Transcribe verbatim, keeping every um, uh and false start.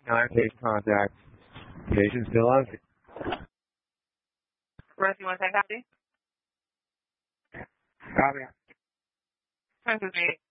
Non-patient contact. Patient still on. Russ, you want to say copy? Copy. This is me.